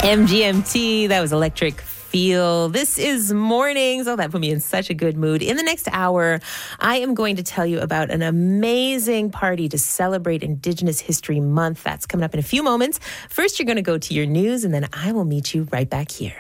MGMT, that was Electric Feel. This is Mornings. Oh, that put me in such a good mood. In the next hour, I am going to tell you about an amazing party to celebrate Indigenous History Month. That's coming up in a few moments. First, you're going to go to your news, and then I will meet you right back here.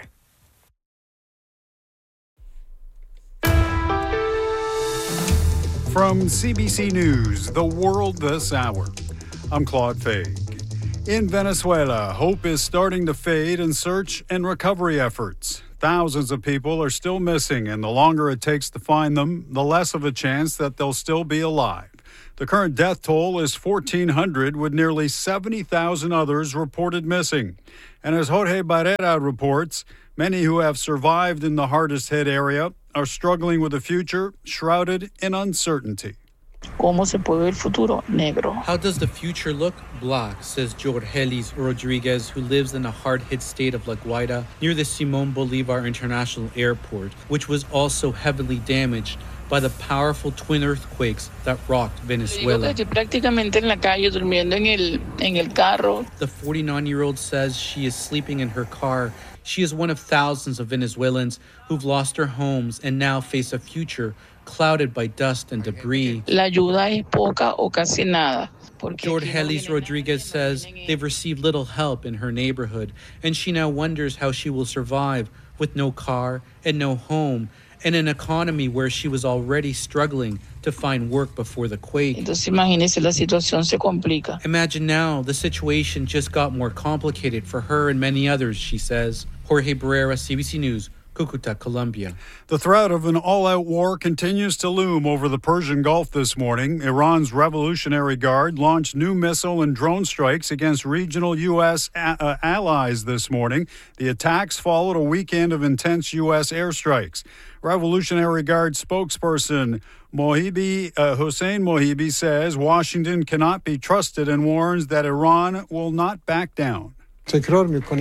From CBC News, The World This Hour, I'm Claude Fay. In Venezuela, hope is starting to fade in search and recovery efforts. Thousands of people are still missing, and the longer it takes to find them, the less of a chance that they'll still be alive. The current death toll is 1,400, with nearly 70,000 others reported missing. And as Jorge Barrera reports, many who have survived in the hardest hit area are struggling with a future shrouded in uncertainty. ¿Cómo se puede ver el futuro? Negro. How does the future look? Black, says Jorgelis Rodriguez, who lives in a hard-hit state of La Guaira near the Simón Bolívar International Airport, which was also heavily damaged by the powerful twin earthquakes that rocked Venezuela. Prácticamente en la calle, durmiendo en el carro. The 49-year-old says she is sleeping in her car. She is one of thousands of Venezuelans who've lost their homes and now face a future clouded by dust and debris. La ayuda es poca o casi nada. Jorgelis Rodriguez says they've received little help in her neighborhood, and she now wonders how she will survive with no car and no home, and an economy where she was already struggling to find work before the quake. Entonces imagínese, la situación se complica. Imagine now the situation just got more complicated for her and many others, she says. Jorge Barrera, CBC News, Cucuta, Colombia. The threat of an all-out war continues to loom over the Persian Gulf this morning. Iran's Revolutionary Guard launched new missile and drone strikes against regional U.S. allies this morning. The attacks followed a weekend of intense U.S. airstrikes. Revolutionary Guard spokesperson Hossein Mohibi says Washington cannot be trusted and warns that Iran will not back down. We have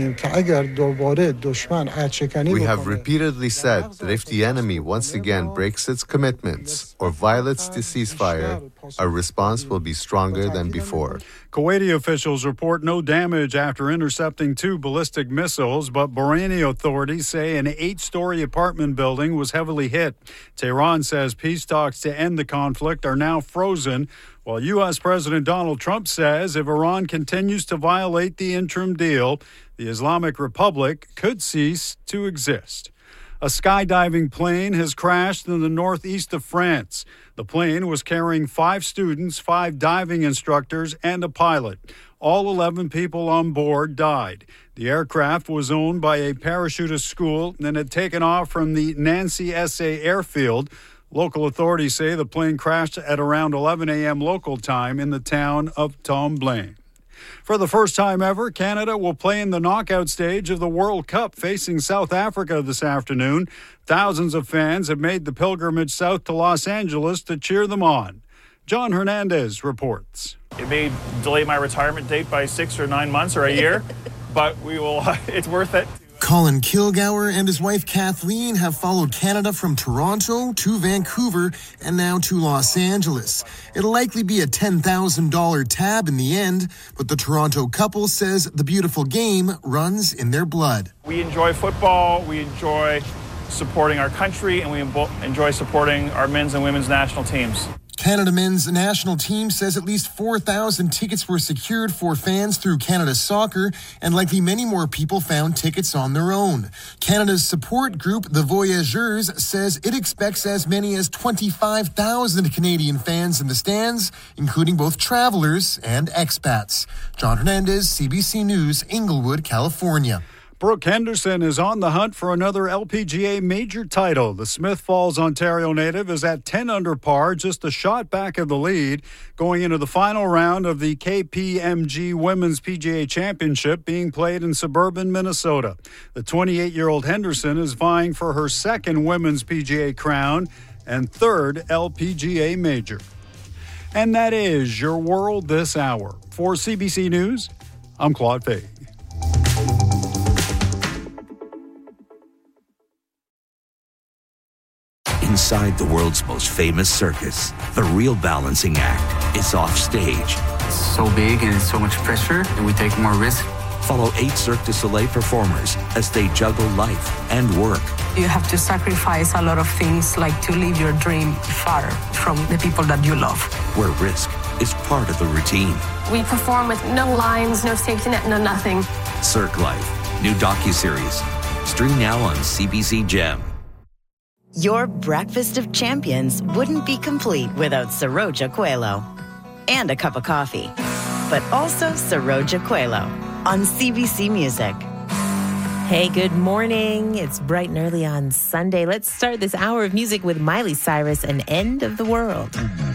repeatedly said that if the enemy once again breaks its commitments or violates the ceasefire, our response will be stronger than before. Kuwaiti officials report no damage after intercepting 2 ballistic missiles, but Bahraini authorities say an 8-story apartment building was heavily hit. Tehran says peace talks to end the conflict are now frozen, while U.S. President Donald Trump says if Iran continues to violate the interim deal, the Islamic Republic could cease to exist. A skydiving plane has crashed in the northeast of France. The plane was carrying 5 students, 5 diving instructors, and a pilot. All 11 people on board died. The aircraft was owned by a parachutist school and had taken off from the Nancy SA airfield. Local authorities say the plane crashed at around 11 a.m. local time in the town of Tomblaine. For the first time ever, Canada will play in the knockout stage of the World Cup, facing South Africa this afternoon. Thousands of fans have made the pilgrimage south to Los Angeles to cheer them on. John Hernandez reports. It may delay my retirement date by 6 or 9 months or a year, but it's worth it. Colin Kilgour and his wife Kathleen have followed Canada from Toronto to Vancouver and now to Los Angeles. It'll likely be a $10,000 tab in the end, but the Toronto couple says the beautiful game runs in their blood. We enjoy football, we enjoy supporting our country, and we enjoy supporting our men's and women's national teams. Canada men's national team says at least 4,000 tickets were secured for fans through Canada Soccer, and likely many more people found tickets on their own. Canada's support group, the Voyageurs, says it expects as many as 25,000 Canadian fans in the stands, including both travelers and expats. John Hernandez, CBC News, Inglewood, California. Brooke Henderson is on the hunt for another LPGA major title. The Smith Falls, Ontario native is at 10 under par, just a shot back of the lead, going into the final round of the KPMG Women's PGA Championship being played in suburban Minnesota. The 28-year-old Henderson is vying for her second Women's PGA crown and third LPGA major. And that is your world this hour. For CBC News, I'm Claude Fay. Inside the world's most famous circus, the real balancing act is off stage. It's so big and it's so much pressure, and we take more risk. Follow 8 Cirque du Soleil performers as they juggle life and work. You have to sacrifice a lot of things, like to live your dream far from the people that you love. Where risk is part of the routine. We perform with no lines, no safety net, no nothing. Cirque Life, new docuseries. Stream now on CBC Gem. Your breakfast of champions wouldn't be complete without Saroja Coelho. And a cup of coffee. But also Saroja Coelho on CBC Music. Hey, good morning. It's bright and early on Sunday. Let's start this hour of music with Miley Cyrus and End of the World.